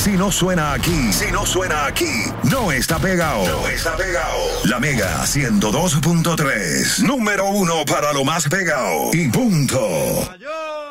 Si no suena aquí, no está pegado. La Mega 102.3, número 1 para lo más pegado. Y punto.